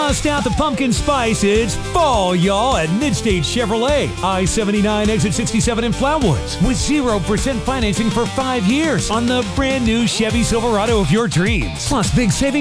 Bust out the pumpkin spice. It's fall, y'all, at Midstate Chevrolet. I-79 exit 67 in Flatwoods. With 0% financing for 5 years on the brand new Chevy Silverado of your dreams. Plus big savings